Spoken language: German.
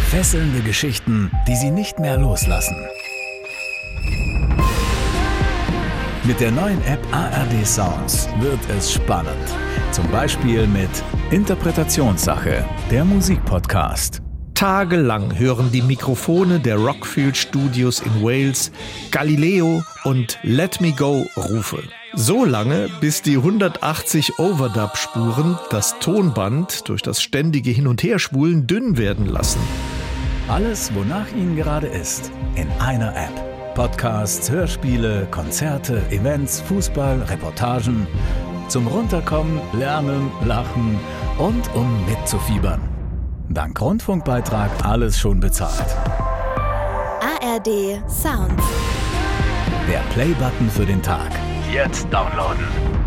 Fesselnde Geschichten, die Sie nicht mehr loslassen. Mit der neuen App ARD Sounds wird es spannend. Zum Beispiel mit Interpretationssache, der Musikpodcast. Tagelang hören die Mikrofone der Rockfield Studios in Wales Galileo und Let Me Go Rufe. So lange, bis die 180 Overdub-Spuren das Tonband durch das ständige Hin- und Herschwulen dünn werden lassen. Alles, wonach Ihnen gerade ist, in einer App. Podcasts, Hörspiele, Konzerte, Events, Fußball, Reportagen. Zum Runterkommen, Lernen, Lachen und um mitzufiebern. Dank Rundfunkbeitrag alles schon bezahlt. ARD Sounds. Der Play-Button für den Tag. Jetzt downloaden.